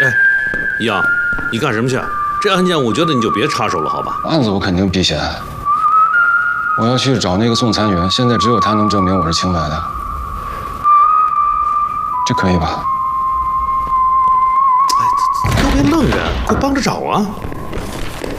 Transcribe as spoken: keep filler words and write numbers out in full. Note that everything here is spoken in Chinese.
哎，一阳，你干什么去？这案件我觉得你就别插手了，好吧？ 案子我肯定避嫌。我要去找那个宋残云，现在只有他能证明我是清白的，这可以吧？ 哎，都别愣着，快帮着找啊！